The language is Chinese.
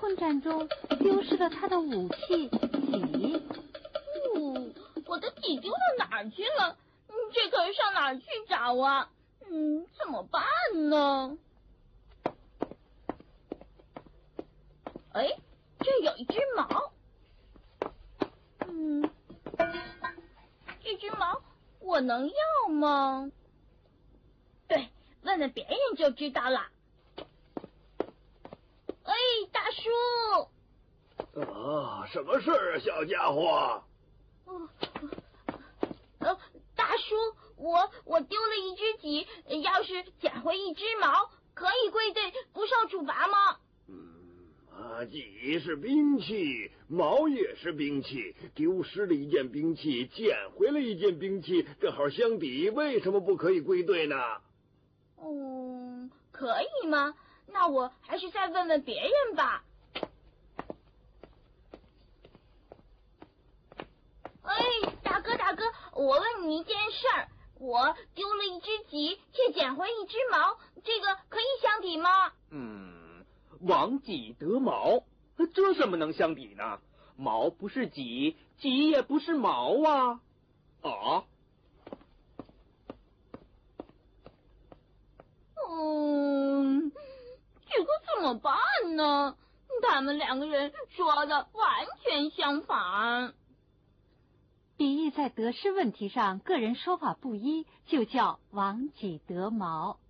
混战中丢失了他的武器戟。 我的戟丢到哪儿去了？这可上哪儿去找啊？怎么办呢？哎，这有一只矛。这只矛我能要吗？对，问问别人就知道了。哎，大叔！ 啊，什么事儿啊，小家伙？ 大叔，我丢了一只戟，要是捡回一只矛，可以归队，不受处罚吗？ 戟是兵器，矛也是兵器，丢失了一件兵器，捡回了一件兵器，正好相抵，为什么不可以归队呢？ 可以吗？那我还是再问问别人吧。哎，大哥，我问你一件事儿，我丢了一只戟，却捡回一只矛，这个可以相抵吗？ 亡戟得矛，这怎么能相抵呢？矛不是戟，戟也不是矛啊！ 这可怎么办呢？他们两个人说的完全相反。 比喻在得失问题上个人说法不一，就叫亡戟得矛。